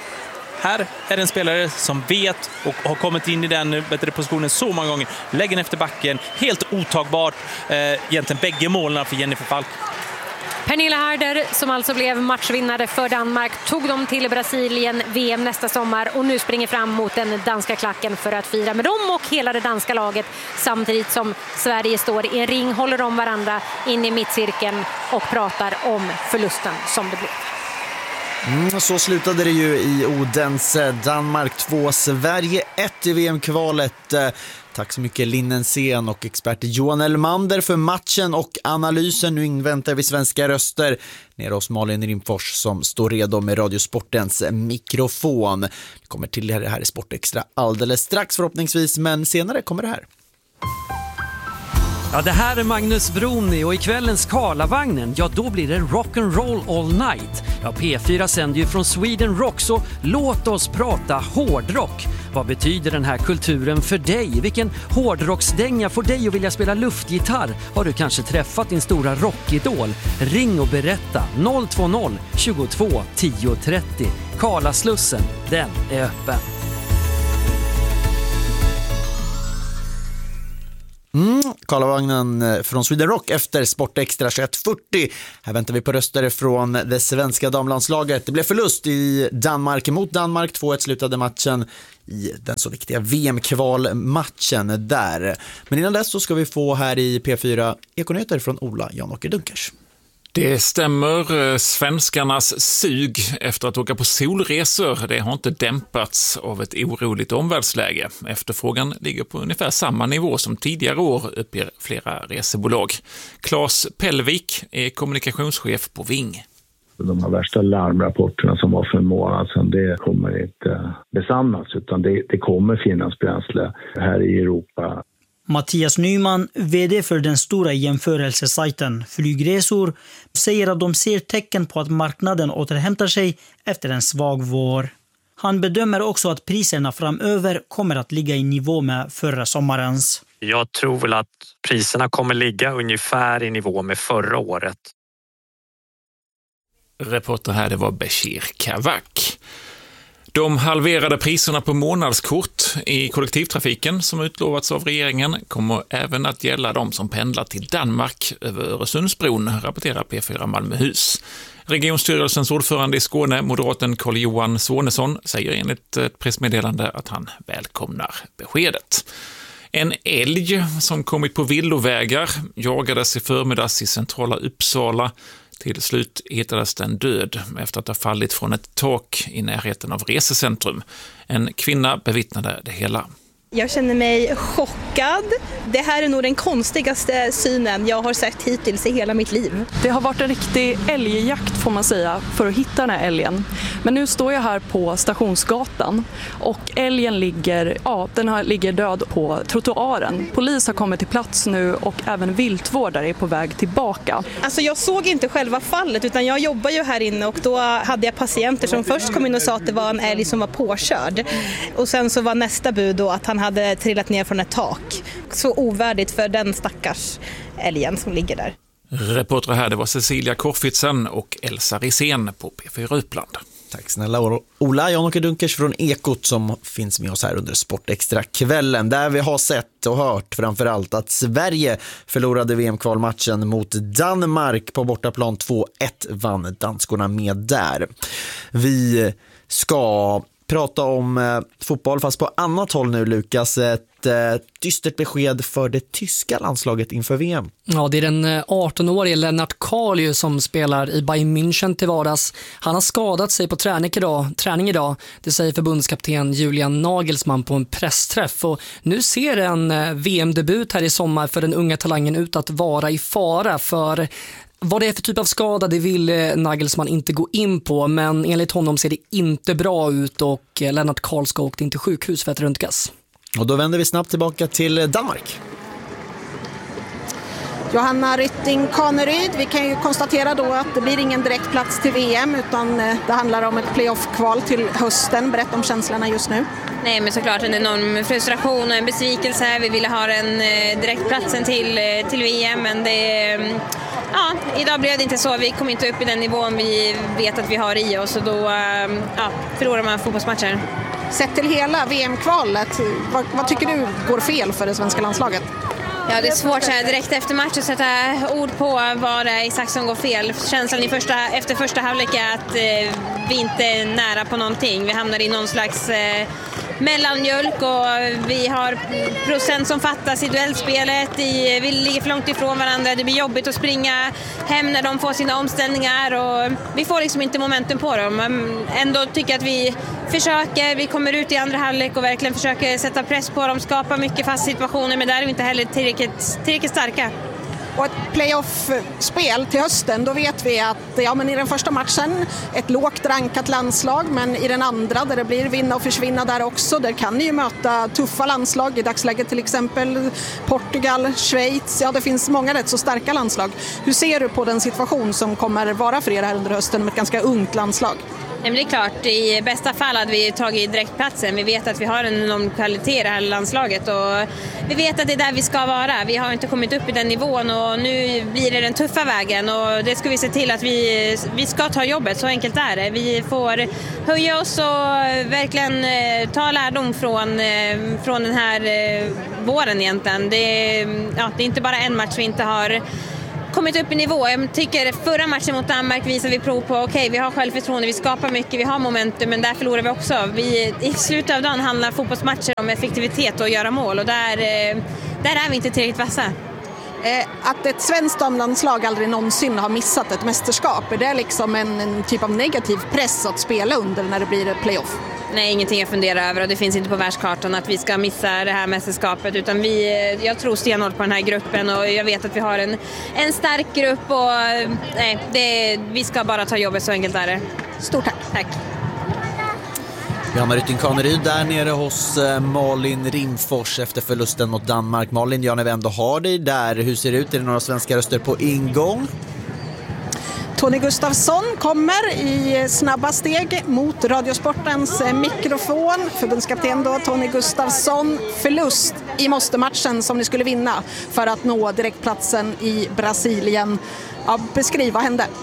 S1: Här är det en spelare som vet och har kommit in i den bättre positionen så många gånger. Lägger efter backen, helt otagbart. Uh, egentligen bägge målen för Jennifer Falk.
S2: Pernilla Harder, som alltså blev matchvinnare för Danmark, tog dem till Brasilien V M nästa sommar och nu springer fram mot den danska klacken för att fira med dem och hela det danska laget, samtidigt som Sverige står i en ring, håller om varandra in i mittcirkeln och pratar om förlusten som det blev.
S4: Mm, så slutade det ju i Odense. Danmark två, Sverige ett i V M-kvalet. Tack så mycket Linnensén och expert Johan Elmander för matchen och analysen. Nu inväntar vi svenska röster nere hos Malin Rimfors som står redo med Radiosportens mikrofon. Vi kommer till det här i Sportextra alldeles strax förhoppningsvis, men senare kommer det här.
S5: Ja, det här är Magnus Broni och i kvällens Karlavagnen, ja då blir det rock'n'roll all night. Ja, P fyra sänder ju från Sweden Rock, så låt oss prata hårdrock. Vad betyder den här kulturen för dig? Vilken hårdrocksdänga får dig att vilja spela luftgitarr? Har du kanske träffat din stora rockidol? Ring och berätta noll två noll tjugotvå tio trettio. Karlaslussen, den är öppen.
S4: Mm, Karlavagnen från Sweden Rock efter Sport Extra tjugoett fyrtio. Här väntar vi på röster från det svenska damlandslaget. Det blev förlust i Danmark mot Danmark. två ett slutade matchen i den så viktiga V M-kvalmatchen där. Men innan dess så ska vi få här i P fyra Ekonyheter från Ola Jan-Åke Dunkers.
S6: Det stämmer. Svenskarnas sug efter att åka på solresor, det har inte dämpats av ett oroligt omvärldsläge. Efterfrågan ligger på ungefär samma nivå som tidigare år, uppger flera resebolag. Claes Pellvik är kommunikationschef på Ving.
S7: De här värsta larmrapporterna som var för en månad sedan, det kommer inte besannas, utan det, det kommer finnas bränsle här i Europa.
S8: Mattias Nyman, vd för den stora jämförelsesajten Flygresor, säger att de ser tecken på att marknaden återhämtar sig efter en svag vår. Han bedömer också att priserna framöver kommer att ligga i nivå med förra sommarens.
S9: Jag tror väl att priserna kommer ligga ungefär i nivå med förra året.
S6: Reporter här, det var Bashir Kavak. De halverade priserna på månadskort i kollektivtrafiken som utlovats av regeringen kommer även att gälla de som pendlar till Danmark över Öresundsbron, rapporterar P fyra Malmöhus. Regionstyrelsens ordförande i Skåne, moderaten Carl-Johan Svanesson, säger enligt ett pressmeddelande att han välkomnar beskedet. En älg som kommit på villovägar jagades i förmiddags i centrala Uppsala. Till slut hittades den död efter att ha fallit från ett tak i närheten av resecentrum. En kvinna bevittnade det hela.
S10: Jag känner mig chockad. Det här är nog den konstigaste synen jag har sett hittills i hela mitt liv.
S11: Det har varit en riktig älgjakt får man säga för att hitta den här älgen. Men nu står jag här på Stationsgatan och älgen ligger, ja, den här ligger död på trottoaren. Polis har kommit till plats nu och även viltvårdare är på väg tillbaka.
S10: Alltså jag såg inte själva fallet utan jag jobbar ju här inne och då hade jag patienter som först kom in och sa att det var en älg som var påkörd. Och sen så var nästa bud då att han hade trillat ner från ett tak. Så ovärdigt för den stackars älgen som ligger där.
S6: Reporter här, det var Cecilia Korfitsen och Elsa Risén på P fyra Uppland.
S4: Tack snälla Ola Jan-Åke Dunkers från Ekot som finns med oss här under Sportextra-kvällen. Där vi har sett och hört framförallt att Sverige förlorade V M-kvalmatchen mot Danmark på bortaplan. Två ett vann danskorna med där. Vi ska prata om eh, fotboll fast på annat håll nu, Lukas. Ett eh, dystert besked för det tyska landslaget inför V M.
S12: Ja, det är den arton-årige Lennart Kalius som spelar i Bayern München till vardags. Han har skadat sig på träning idag, träning idag. Det säger förbundskapten Julian Nagelsmann på en pressträff. Och nu ser en eh, V M-debut här i sommar för den unga talangen ut att vara i fara. För vad det är för typ av skada det vill Nagelsmann inte gå in på, men enligt honom ser det inte bra ut och Lennart Karl ska åka in till sjukhus för att röntgas.
S4: Och då vänder vi snabbt tillbaka till Danmark.
S13: Johanna Rytting Kaneryd, vi kan ju konstatera då att det blir ingen direkt plats till V M utan det handlar om ett playoff-kval till hösten. Berätta om känslorna just nu.
S14: Nej, men såklart en enorm frustration och en besvikelse. Vi ville ha den direktplatsen till, till V M, men det, ja, idag blev det inte så. Vi kom inte upp i den nivån vi vet att vi har i oss och då ja, förlorar man fotbollsmatcher.
S13: Sett till hela V M-kvalet, vad, vad tycker du går fel för det svenska landslaget?
S14: Ja, det är svårt så här direkt efter match att sätta ord på vad det är exakt som går fel. Känslan i första, efter första halvlek är att eh, vi inte är nära på någonting. Vi hamnar i någon slags eh, mellanmjölk och vi har procent som fattas i duellspelet. I, vi ligger för långt ifrån varandra. Det blir jobbigt att springa hem när de får sina omställningar och vi får liksom inte momentum på dem. Men ändå tycker jag att vi försöker. Vi kommer ut i andra halvlek och verkligen försöker sätta press på dem, skapa mycket fast situationer, men där är vi inte heller tillräckligt, tillräckligt starka.
S13: Och ett playoff-spel till hösten, då vet vi att ja, men i den första matchen ett lågt rankat landslag, men i den andra där det blir vinna och försvinna där också, där kan ni ju möta tuffa landslag i dagsläget, till exempel Portugal, Schweiz, ja det finns många rätt så starka landslag. Hur ser du på den situation som kommer vara för er här under hösten med ett ganska ungt landslag?
S14: Men det är klart, i bästa fall hade vi tagit direktplatsen. Vi vet att vi har en enorm kvalitet i det här landslaget och vi vet att det är där vi ska vara. Vi har inte kommit upp i den nivån och nu blir det den tuffa vägen och det ska vi se till att vi, vi ska ta jobbet, så enkelt är det. Vi får höja oss och verkligen ta lärdom från, från den här våren egentligen. Det, ja, det är inte bara en match vi inte har kommit upp i nivå. Jag tycker förra matchen mot Danmark visar vi prov på okej, okay, vi har självförtroende, vi skapar mycket, vi har momentum, men där förlorar vi också. Vi, i slutet av dagen handlar fotbollsmatcher om effektivitet och göra mål och där, där är vi inte tillräckligt vassa.
S13: Att ett svenskt damlandslag aldrig någonsin har missat ett mästerskap, är det liksom en, en typ av negativ press att spela under när det blir playoff?
S14: Nej, ingenting jag funderar över och det finns inte på världskartan att vi ska missa det här mästerskapet, utan vi, jag tror stenhårt på den här gruppen och jag vet att vi har en, en stark grupp och nej, det, vi ska bara ta jobbet, så enkelt är det.
S13: Stort tack.
S14: Tack.
S4: Johanna Rytting Kaneryd där nere hos Malin Rimfors efter förlusten mot Danmark. Malin, ja, när vi ändå har dig där, hur ser det ut? Är det några svenska röster på ingång?
S13: Tony Gustafsson kommer i snabba steg mot Radiosportens mikrofon. Förbundskapten då, Tony Gustafsson. Förlust i måste-matchen som ni skulle vinna för att nå direktplatsen i Brasilien. Ja, beskriv, vad hände?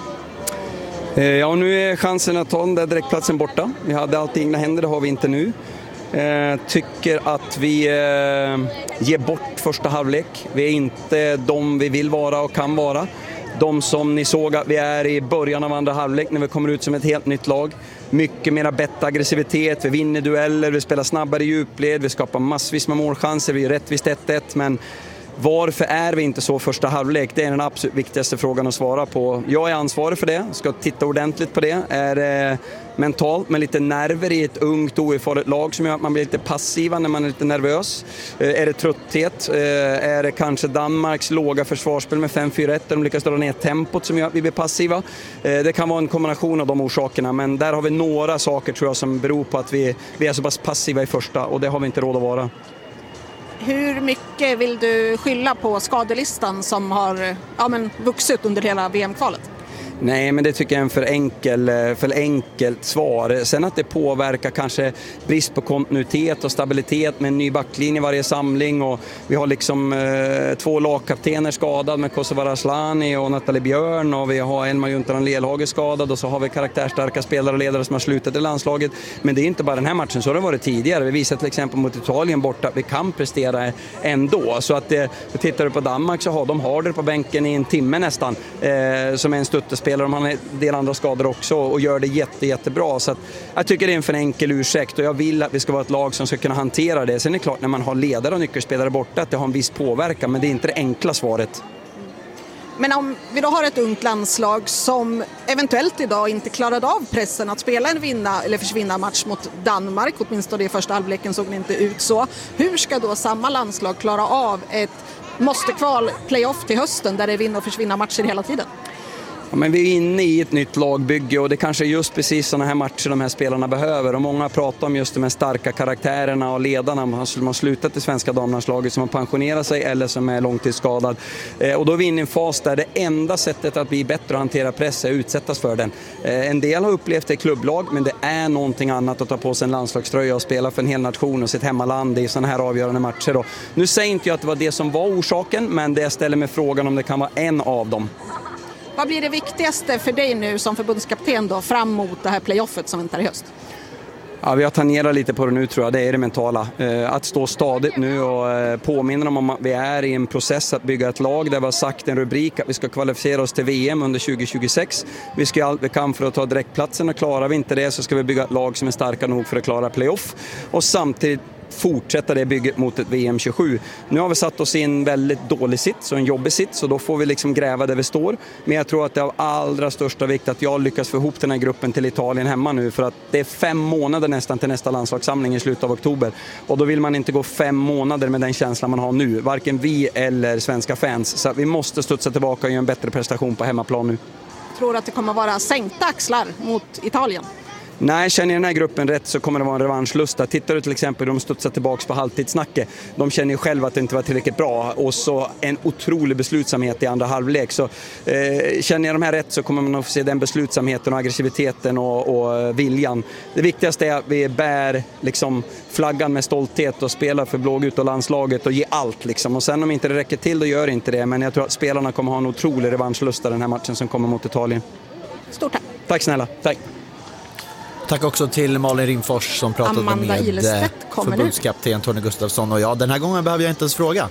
S15: Ja, nu är chansen att ta den där direktplatsen borta. Vi hade allt i egna händer, det har vi inte nu. Eh, tycker att vi eh, ger bort första halvlek. Vi är inte de vi vill vara och kan vara. De som ni såg att vi är i början av andra halvlek när vi kommer ut som ett helt nytt lag. Mycket mera bättre aggressivitet, vi vinner dueller, vi spelar snabbare i djupled, vi skapar massvis med målchanser, vi är rättvist ett ett, men varför är vi inte så första halvlek? Det är den absolut viktigaste frågan att svara på. Jag är ansvarig för det, ska titta ordentligt på det. Är det mentalt med lite nerver i ett ungt oerfaret lag som gör att man blir lite passiva när man är lite nervös? Är det trötthet? Är det kanske Danmarks låga försvarsspel med fem fyra ett där de lyckas dra ner tempot som gör att vi blir passiva? Det kan vara en kombination av de orsakerna, men där har vi några saker tror jag som beror på att vi, vi är så pass passiva i första och det har vi inte råd att vara.
S13: Hur mycket vill du skylla på skadelistan som har ja, men, vuxit under hela V M-kvalet?
S15: Nej, men det tycker jag är en för, enkel, för enkelt svar. Sen att det påverkar kanske brist på kontinuitet och stabilitet med en ny backlinje i varje samling. Och vi har liksom eh, två lagkaptener skadad med Kosovare Asllani och Nathalie Björn. Och vi har Elma Juntaran Lelhage skadad och så har vi karaktärstarka spelare och ledare som har slutat i landslaget. Men det är inte bara den här matchen, så har det varit tidigare. Vi visar till exempel mot Italien borta att vi kan prestera ändå. Så att eh, tittar du på Danmark så har de Harder på bänken i en timme nästan eh, som är en stöttespelare. De har en del andra skador också och gör det jätte, jättebra. Så att jag tycker det är en för enkel ursäkt och jag vill att vi ska vara ett lag som ska kunna hantera det. Sen är det klart när man har ledare och nyckelspelare borta att det har en viss påverkan, men det är inte det enkla svaret.
S13: Men om vi då har ett ungt landslag som eventuellt idag inte klarade av pressen att spela en vinna eller försvinna match mot Danmark, åtminstone i första halvleken såg det inte ut så. Hur ska då samma landslag klara av ett måste-kval playoff till hösten där det är vinna och försvinna matcher hela tiden?
S15: Ja, men vi är inne i ett nytt lagbygge och det kanske är just precis sådana här matcher de här spelarna behöver. Och många pratar om just de här starka karaktärerna och ledarna som har slutat i svenska damlandslaget, som har pensionerat sig eller som är långtidsskadad. Eh, och då är vi inne i en fas där det enda sättet att bli bättre och hantera press är att utsättas för den. Eh, en del har upplevt det i klubblag, men det är någonting annat att ta på sig en landslagströja och spela för en hel nation och sitt hemmaland i sådana här avgörande matcher. Då. Nu säger inte jag att det var det som var orsaken, men det jag ställer mig frågan om det kan vara en av dem.
S13: Vad blir det viktigaste för dig nu som förbundskapten då fram mot det här playoffet som väntar i höst?
S15: Ja, vi har tangerat lite på det nu tror jag, det är det mentala. Eh, att stå stadigt nu och eh, påminna om att vi är i en process att bygga ett lag där vi har sagt en rubrik att vi ska kvalificera oss till V M under tjugo tjugosex. Vi ska allt vi kan för att ta direktplatsen och klarar vi inte det så ska vi bygga ett lag som är starka nog för att klara playoff. Och samtidigt fortsätta det bygget mot ett V M tjugosju. Nu har vi satt oss i en väldigt dålig sits och en jobbig sits, så då får vi liksom gräva där vi står. Men jag tror att det är av allra största vikt att jag lyckas få ihop den här gruppen till Italien hemma nu, för att det är fem månader nästan till nästa landslagssamling i slutet av oktober. Och då vill man inte gå fem månader med den känslan man har nu, varken vi eller svenska fans. Så vi måste studsa tillbaka och göra en bättre prestation på hemmaplan nu.
S13: Tror att det kommer vara sänkta axlar mot Italien?
S15: Nej, känner den här gruppen rätt så kommer det vara en revanschlusta. Tittar du till exempel, de studsar tillbaka på halvtidssnacket. De känner ju själva att det inte var tillräckligt bra. Och så en otrolig beslutsamhet i andra halvlek. Så eh, känner jag de här rätt så kommer man att få se den beslutsamheten och aggressiviteten och, och viljan. Det viktigaste är att vi bär liksom flaggan med stolthet och spelar för Blågult och landslaget och ger allt liksom. Och sen om inte det räcker till, då gör inte det. Men jag tror att spelarna kommer ha en otrolig revanschlusta den här matchen som kommer mot Italien.
S13: Stort tack.
S15: Tack snälla. Tack.
S4: Tack också till Malin Rimfors som pratade
S13: Amanda
S4: med
S13: Ilestedt kommer
S4: förbundskapten Tony Gustafsson. Och ja, den här gången behöver jag inte ens fråga.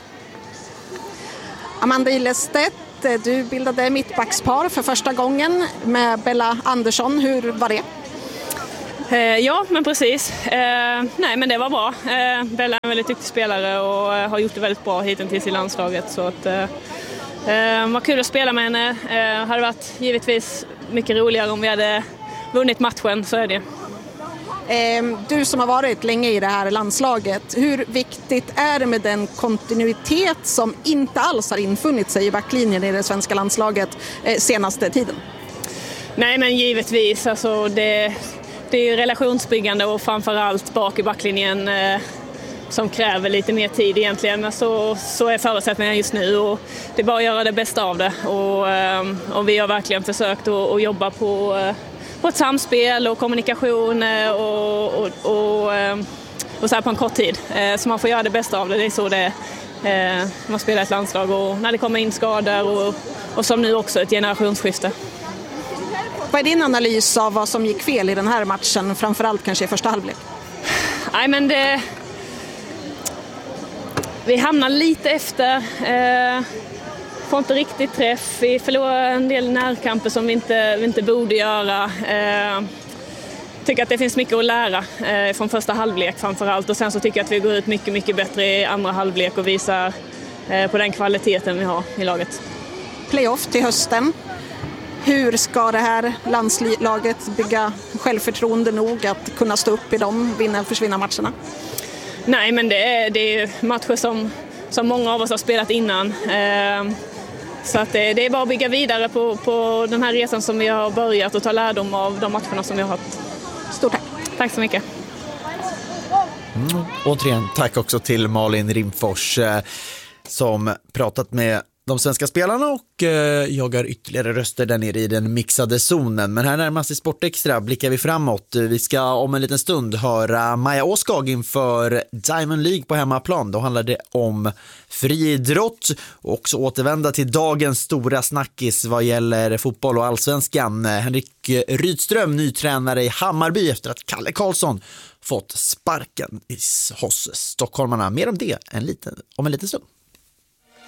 S13: Amanda Ilestedt, du bildade mittbackspar för första gången med Bella Andersson. Hur var det?
S16: Eh, ja, men precis. Eh, nej, men det var bra. Eh, Bella är en väldigt duktig spelare och eh, har gjort det väldigt bra hittills i landslaget. Så att, eh, eh, var kul att spela med henne. Eh, hade varit givetvis mycket roligare om vi hade vunnit matchen, så är det.
S13: Du som har varit länge i det här landslaget, hur viktigt är det med den kontinuitet som inte alls har infunnit sig i backlinjen i det svenska landslaget senaste tiden?
S16: Nej, men givetvis. Alltså det, det är ju relationsbyggande och framförallt bak i backlinjen eh, som kräver lite mer tid egentligen. Men så, så är förutsättningarna just nu och det är bara att göra det bästa av det. Och, eh, och vi har verkligen försökt att, att jobba på eh, på ett samspel och kommunikation och, och, och, och så här på en kort tid. Så man får göra det bästa av det. Det är så det är. Man spelar ett landslag och när det kommer in skador och, och som nu också ett generationsskifte.
S13: Vad är din analys av vad som gick fel i den här matchen, framförallt kanske i första halvlek?
S16: Nej, men det... Vi hamnar lite efter... Eh... får inte riktigt träff. Vi förlorar en del närkamper som vi inte, vi inte borde göra. Eh, tycker att det finns mycket att lära eh, från första halvlek framförallt. Och sen så tycker jag att vi går ut mycket, mycket bättre i andra halvlek och visar eh, på den kvaliteten vi har i laget.
S13: Playoff till hösten. Hur ska det här landslaget bygga självförtroende nog att kunna stå upp i dem, vinna och försvinna matcherna?
S16: Nej, men det är, det är matcher som, som många av oss har spelat innan. Eh, Så att det, det är bara att bygga vidare på, på den här resan som vi har börjat och ta lärdom av de matcherna som vi har haft.
S13: Stort tack.
S16: Tack så mycket.
S4: Mm. Återigen, tack också till Malin Rimfors eh, som pratat med de svenska spelarna och eh, jagar ytterligare röster där nere i den mixade zonen. Men här närmast i Sportextra blickar vi framåt. Vi ska om en liten stund höra Maja Åskag inför Diamond League på hemmaplan. Då handlar det om friidrott och också återvända till dagens stora snackis vad gäller fotboll och allsvenskan. Henrik Rydström, ny tränare i Hammarby efter att Kalle Karlsson fått sparken hos stockholmarna. Mer om det en liten, om en liten stund.